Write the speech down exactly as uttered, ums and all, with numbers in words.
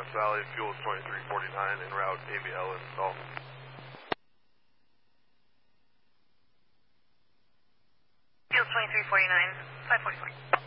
West Valley, fuel is twenty-three forty-nine, en route A B L install. Fuel twenty-three forty-nine, five forty-four.